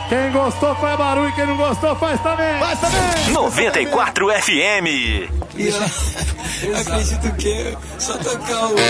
Quem gostou faz barulho, quem não gostou faz também. Faz também. 94 FM. Acredito que só tocar o